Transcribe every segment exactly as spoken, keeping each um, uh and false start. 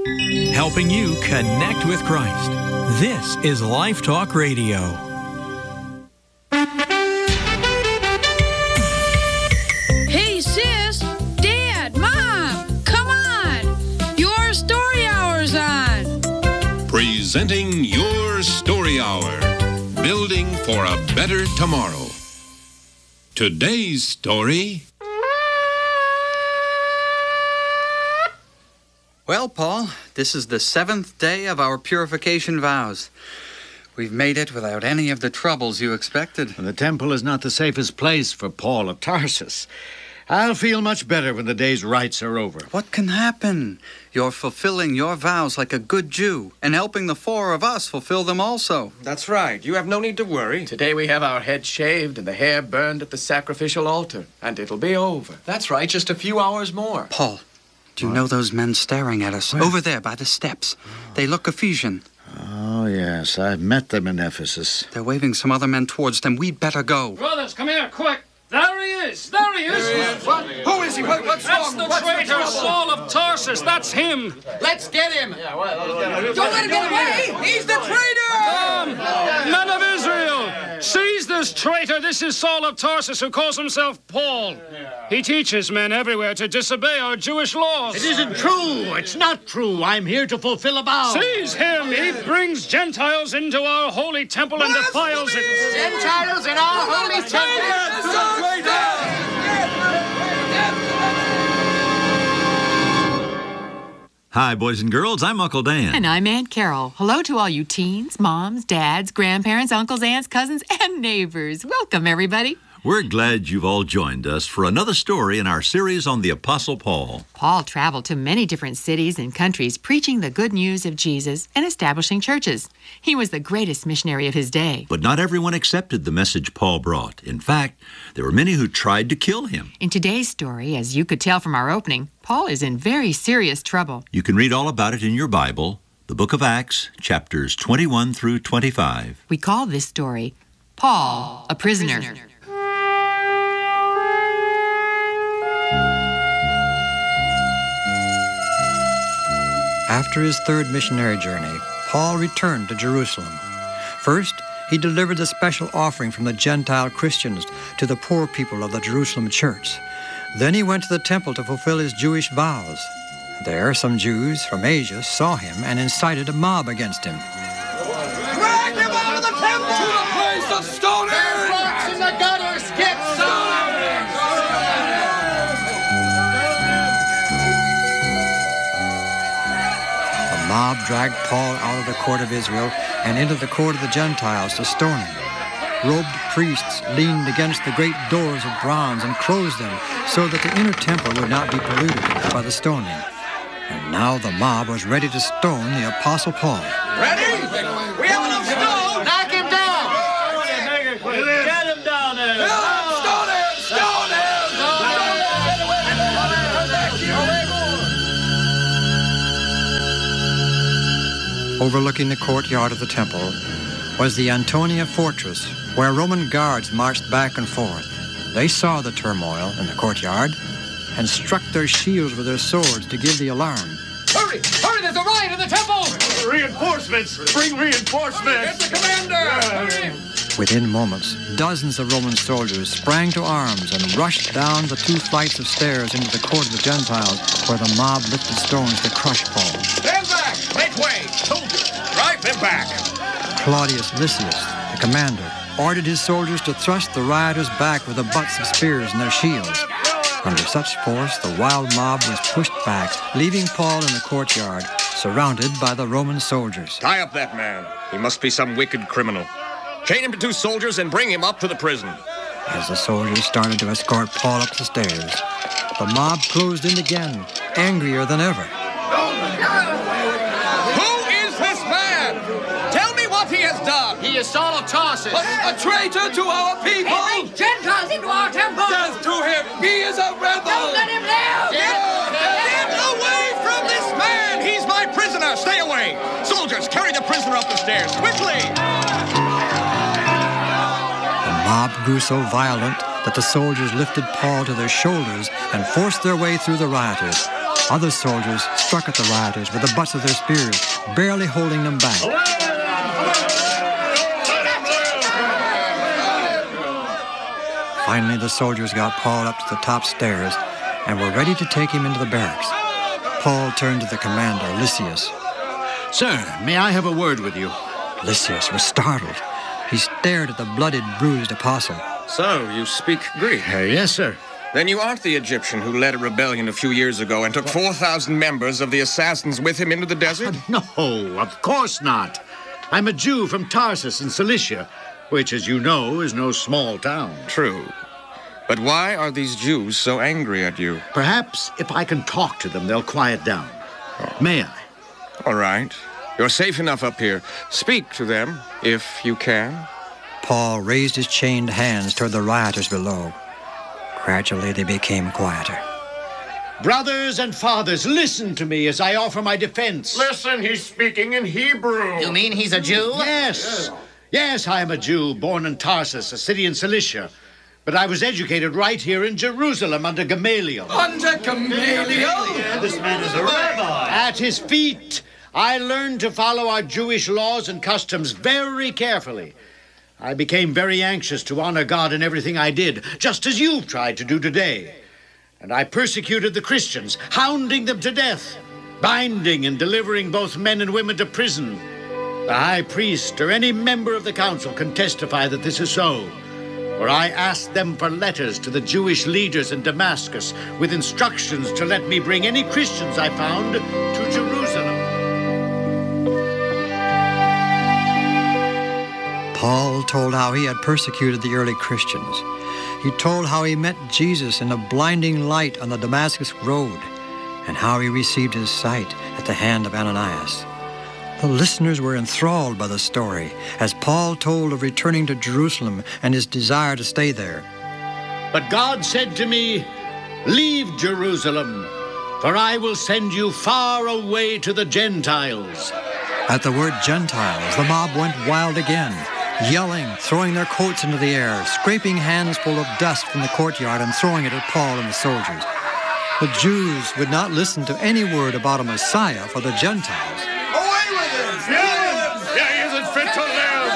helping you connect with Christ. This is Life Talk Radio. Hey, sis, Dad, Mom, come on. Your story hour's on. Presenting Your Story Hour, building for a better tomorrow. Today's story. Well, Paul, this is the seventh day of our purification vows. We've made it without any of the troubles you expected. And the temple is not the safest place for Paul of Tarsus. I'll feel much better when the day's rites are over. What can happen? You're fulfilling your vows like a good Jew and helping the four of us fulfill them also. That's right. You have no need to worry. Today we have our heads shaved and the hair burned at the sacrificial altar, and it'll be over. That's right. Just a few hours more. Paul, do you What? know those men staring at us? Where? Over there by the steps. They look Ephesian. Oh, yes, I've met them in Ephesus. They're waving some other men towards them. We'd better go. Brothers, come here, quick. There he is. There he is. There he is. What? Who is he? What, what's That's wrong? the What's traitor, trouble? Saul of Tarsus. That's him. Let's get him. Don't let him get away. He's the traitor. Come, men of Israel, seize this traitor. This is Saul of Tarsus, who calls himself Paul. He teaches men everywhere to disobey our Jewish laws. It isn't true. It's not true. I'm here to fulfill a vow. Seize him. He brings Gentiles into our holy temple and defiles it. Gentiles in our holy temple. Hi, boys and girls. I'm Uncle Dan. And I'm Aunt Carol. Hello to all you teens, moms, dads, grandparents, uncles, aunts, cousins, and neighbors. Welcome, everybody. We're glad you've all joined us for another story in our series on the Apostle Paul. Paul traveled to many different cities and countries preaching the good news of Jesus and establishing churches. He was the greatest missionary of his day. But not everyone accepted the message Paul brought. In fact, there were many who tried to kill him. In today's story, as you could tell from our opening, Paul is in very serious trouble. You can read all about it in your Bible, the book of Acts, chapters twenty-one through twenty-five. We call this story, Paul, a prisoner. A prisoner. After his third missionary journey, Paul returned to Jerusalem. First, he delivered the special offering from the Gentile Christians to the poor people of the Jerusalem church. Then he went to the temple to fulfill his Jewish vows. There, some Jews from Asia saw him and incited a mob against him. Drag him out of the temple! To the place of stoning! There's rocks in the gutters! Get stoning! The mob dragged Paul out of the court of Israel and into the court of the Gentiles to stone him. Robed priests leaned against the great doors of bronze and closed them so that the inner temple would not be polluted by the stoning. And now the mob was ready to stone the Apostle Paul. Ready? We have enough stone! Knock him down! Get him down there. Stone him! Stone him! Overlooking the courtyard of the temple was the Antonia fortress, where Roman guards marched back and forth. They saw the turmoil in the courtyard and struck their shields with their swords to give the alarm. Hurry! Hurry! There's a riot in the temple! Reinforcements! Bring reinforcements! Get the commander! Hurry! Within moments, dozens of Roman soldiers sprang to arms and rushed down the two flights of stairs into the court of the Gentiles, where the mob lifted stones to crush Paul. Stand back! Make way! Soldiers, drive them back! Claudius Lysias, the commander, ordered his soldiers to thrust the rioters back with the butts of spears and their shields. Under such force, the wild mob was pushed back, leaving Paul in the courtyard, surrounded by the Roman soldiers. Tie up that man. He must be some wicked criminal. Chain him to two soldiers and bring him up to the prison. As the soldiers started to escort Paul up the stairs, the mob closed in again, angrier than ever. Who is this man? Tell me what he has done. He is Saul of Tarsus. A, a traitor to our people. He brings Gentiles into our temple. Death to him. He is a rebel. Don't let him live. Get, get away from this man. He's my prisoner. Stay away. Soldiers, carry the prisoner up the stairs. Quickly. The mob grew so violent that the soldiers lifted Paul to their shoulders and forced their way through the rioters. Other soldiers struck at the rioters with the butts of their spears, barely holding them back. Finally, the soldiers got Paul up to the top stairs and were ready to take him into the barracks. Paul turned to the commander, Lysias. Sir, may I have a word with you? Lysias was startled. He stared at the blooded, bruised apostle. So, you speak Greek? Uh, yes, sir. Then you aren't the Egyptian who led a rebellion a few years ago and took four thousand members of the assassins with him into the desert? No, of course not. I'm a Jew from Tarsus in Cilicia, which, as you know, is no small town. True. But why are these Jews so angry at you? Perhaps if I can talk to them, they'll quiet down. Oh. May I? All right. You're safe enough up here. Speak to them, if you can. Paul raised his chained hands toward the rioters below. Gradually, they became quieter. Brothers and fathers, listen to me as I offer my defense. Listen, he's speaking in Hebrew. You mean he's a Jew? Yes. Yes, I am a Jew, born in Tarsus, a city in Cilicia. But I was educated right here in Jerusalem under Gamaliel. Under Gamaliel? This man is a rabbi. At his feet, I learned to follow our Jewish laws and customs very carefully. I became very anxious to honor God in everything I did, just as you've tried to do today. And I persecuted the Christians, hounding them to death, binding and delivering both men and women to prison. The high priest or any member of the council can testify that this is so. For I asked them for letters to the Jewish leaders in Damascus with instructions to let me bring any Christians I found to Jerusalem. Paul told how he had persecuted the early Christians. He told how he met Jesus in a blinding light on the Damascus road and how he received his sight at the hand of Ananias. The listeners were enthralled by the story as Paul told of returning to Jerusalem and his desire to stay there. But God said to me, "Leave Jerusalem, for I will send you far away to the Gentiles." At the word Gentiles, the mob went wild again, yelling, throwing their coats into the air, scraping hands full of dust from the courtyard and throwing it at Paul and the soldiers. The Jews would not listen to any word about a Messiah for the Gentiles. Away with him! Yeah, yeah, he isn't fit to live!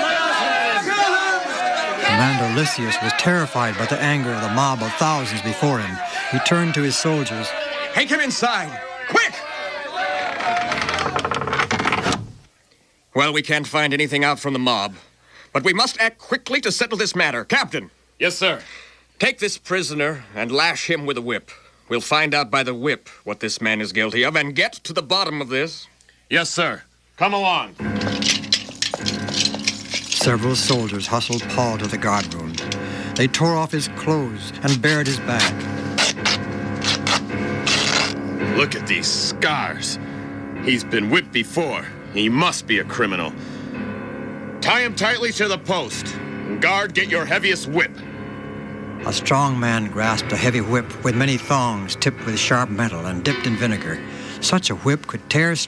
Commander Lysias was terrified by the anger of the mob of thousands before him. He turned to his soldiers. Take him inside! Quick! Well, we can't find anything out from the mob, but we must act quickly to settle this matter. Captain! Yes, sir. Take this prisoner and lash him with a whip. We'll find out by the whip what this man is guilty of and get to the bottom of this. Yes, sir. Come along. Several soldiers hustled Paul to the guardroom. They tore off his clothes and bared his back. Look at these scars. He's been whipped before. He must be a criminal. Tie him tightly to the post. And guard, get your heaviest whip. A strong man grasped a heavy whip with many thongs tipped with sharp metal and dipped in vinegar. Such a whip could tear